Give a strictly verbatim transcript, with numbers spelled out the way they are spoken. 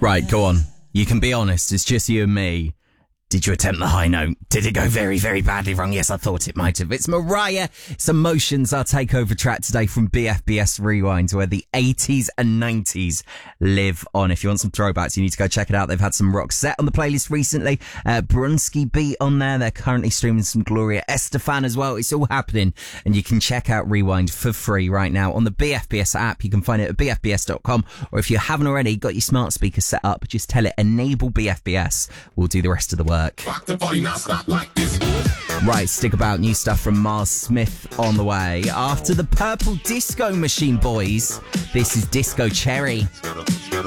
Right, go on. You can be honest. It's just you and me. Did you attempt the high note? Did it go very, very badly wrong? Yes, I thought it might have. It's Mariah. It's Emotions, our takeover track today from B F B S Rewind, where the eighties and nineties live on. If you want some throwbacks, you need to go check it out. They've had some rock set on the playlist recently. Uh, Brunsky beat on there. They're currently streaming some Gloria Estefan as well. It's all happening. And you can check out Rewind for free right now on the B F B S app. You can find it at b f b s dot com. Or if you haven't already got your smart speaker set up, just tell it, enable B F B S. We'll do the rest of the work. Rock the party, now stop like this. Right, stick about. New stuff from Mars Smith on the way. After the Purple Disco Machine Boys, this is Disco Cherry.